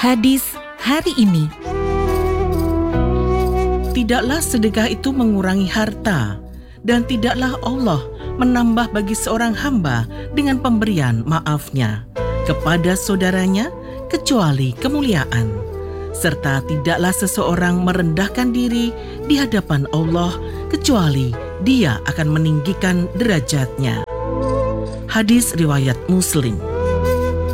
Hadis hari ini. Tidaklah sedekah itu mengurangi harta, dan tidaklah Allah menambah bagi seorang hamba dengan pemberian maafnya kepada saudaranya kecuali kemuliaan. Serta tidaklah seseorang merendahkan diri di hadapan Allah kecuali Dia akan meninggikan derajatnya. Hadis riwayat Muslim.